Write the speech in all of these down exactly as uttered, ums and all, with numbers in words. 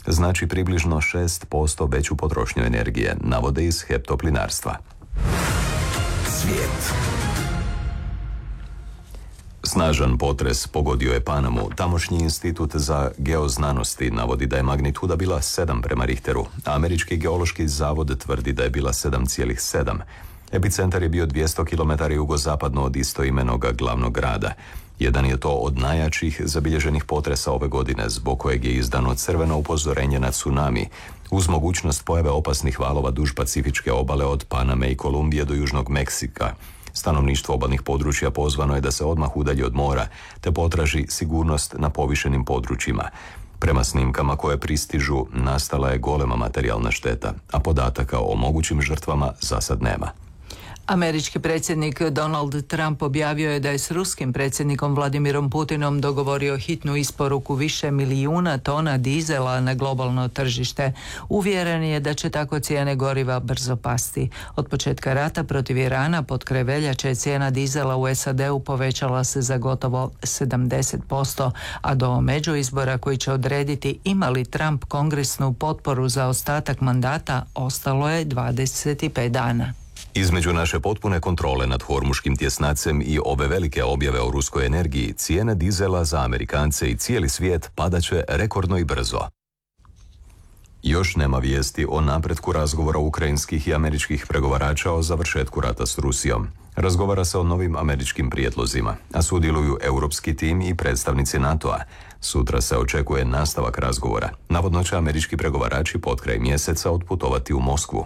znači približno šest posto veću potrošnju energije, navode iz H E P Toplinarstva. Svijet. Snažan potres pogodio je Panamu. Tamošnji institut za geoznanosti navodi da je magnituda bila sedam prema Richteru, a Američki geološki zavod tvrdi da je bila sedam zarez sedam. Epicentar je bio dvjesto kilometara jugozapadno od istoimenoga glavnog grada. Jedan je to od najjačih zabilježenih potresa ove godine, zbog kojeg je izdano crveno upozorenje na tsunami, uz mogućnost pojave opasnih valova duž Pacifičke obale od Paname i Kolumbije do Južnog Meksika. Stanovništvo obalnih područja pozvano je da se odmah udalji od mora, te potraži sigurnost na povišenim područjima. Prema snimkama koje pristižu, nastala je golema materijalna šteta, a podataka o mogućim žrtvama za sad nema. Američki predsjednik Donald Trump objavio je da je s ruskim predsjednikom Vladimirom Putinom dogovorio hitnu isporuku više milijuna tona dizela na globalno tržište. Uvjeren je da će tako cijene goriva brzo pasti. Od početka rata protiv Irana potkraj veljače cijena dizela u S A D-u povećala se za gotovo sedamdeset posto, a do međuizbora koji će odrediti ima li Trump kongresnu potporu za ostatak mandata ostalo je dvadeset pet dana. Između naše potpune kontrole nad Hormuškim tjesnacem i ove velike objave o ruskoj energiji, cijene dizela za Amerikance i cijeli svijet padaće rekordno i brzo. Još nema vijesti o napretku razgovora ukrajinskih i američkih pregovarača o završetku rata s Rusijom. Razgovara se o novim američkim prijedlozima, a sudjeluju europski tim i predstavnici NATO-a. Sutra se očekuje nastavak razgovora. Navodno će američki pregovarači potkraj mjeseca otputovati u Moskvu.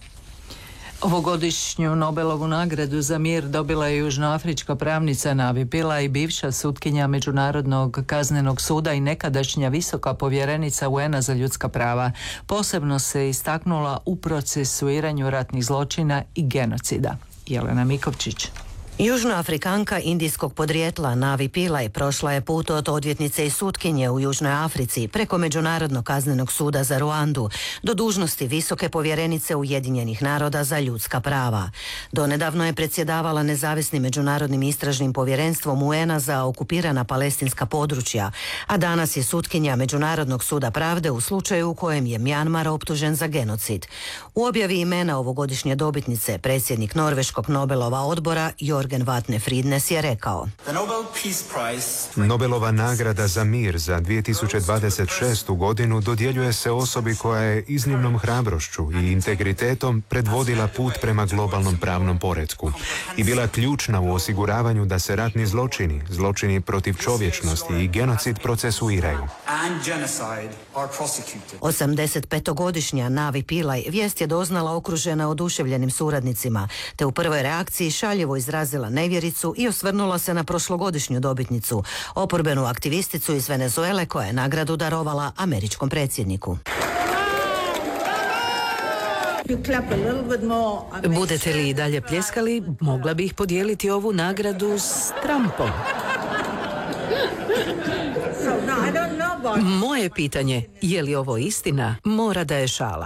Ovogodišnju Nobelovu nagradu za mir dobila je južnoafrička pravnica Navi Pillay, bivša sutkinja Međunarodnog kaznenog suda i nekadašnja visoka povjerenica U N-a za ljudska prava. Posebno se istaknula u procesuiranju ratnih zločina i genocida. Jelena Mikovčić. Južnoafrikanka indijskog podrijetla Navi Pillay prošla je put od odvjetnice i sutkinje u Južnoj Africi preko Međunarodnog kaznenog suda za Ruandu do dužnosti visoke povjerenice Ujedinjenih naroda za ljudska prava. Donedavno je predsjedavala nezavisnim međunarodnim istražnim povjerenstvom U N-a za okupirana palestinska područja, a danas je sutkinja Međunarodnog suda pravde u slučaju u kojem je Mjanmar optužen za genocid. U objavi imena ovogodišnje dobitnice predsjednik Norveškog Nobelova odbora Jorgen Vatne Fridnes je rekao: Nobelova nagrada za mir za dvije tisuće dvadeset šestu godinu dodjeljuje se osobi koja je iznimnom hrabrošću i integritetom predvodila put prema globalnom pravnom poretku i bila ključna u osiguravanju da se ratni zločini, zločini protiv čovječnosti i genocid procesuiraju. osamdesetpetogodišnja Navi Pillay vijest je doznala okružena oduševljenim suradnicima, te u prvoj reakciji šaljivo izrazila nevjericu i osvrnula se na prošlogodišnju dobitnicu, oporbenu aktivisticu iz Venezuele koja je nagradu darovala američkom predsjedniku. Budete li i dalje pljeskali, mogla bih podijeliti ovu nagradu s Trumpom. Moje pitanje, je li ovo istina, mora da je šala.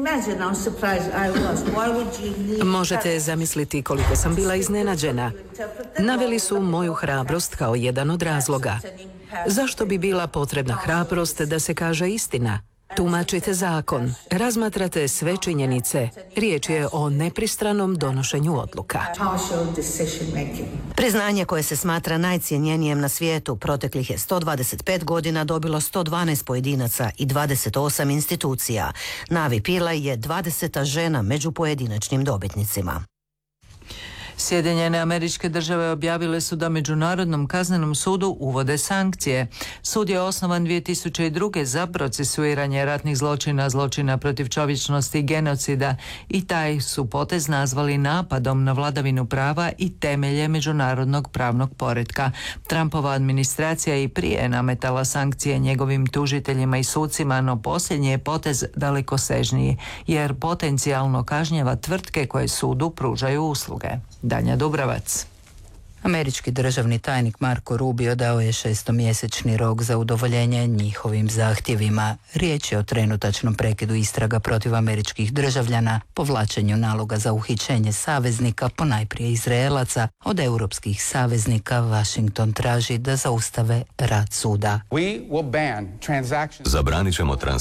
Možete zamisliti koliko sam bila iznenađena. Naveli su moju hrabrost kao jedan od razloga. Zašto bi bila potrebna hrabrost da se kaže istina? Tumačite zakon, razmatrate sve činjenice. Riječ je o nepristranom donošenju odluka. Priznanje koje se smatra najcjenjenijem na svijetu proteklih je sto dvadeset pet godina dobilo sto dvanaest pojedinaca i dvadeset osam institucija. Navi Pillay je dvadeseta žena među pojedinačnim dobitnicima. Sjedinjene Američke Države objavile su da Međunarodnom kaznenom sudu uvode sankcije. Sud je osnovan dvije tisuće druge za procesuiranje ratnih zločina, zločina protiv čovječnosti i genocida i taj su potez nazvali napadom na vladavinu prava i temelje međunarodnog pravnog poretka. Trumpova administracija i prije nametala sankcije njegovim tužiteljima i sucima, no posljednji je potez dalekosežniji, jer potencijalno kažnjava tvrtke koje sudu pružaju usluge. Danja Dubravac. Američki državni tajnik Marco Rubio dao je šestomjesečni rok za udovoljenje njihovim zahtjevima. Riječ je o trenutačnom prekidu istraga protiv američkih državljana, povlačenju naloga za uhićenje saveznika, ponajprije Izraelaca. Od europskih saveznika Washington traži da zaustave rad suda. Zabranit ćemo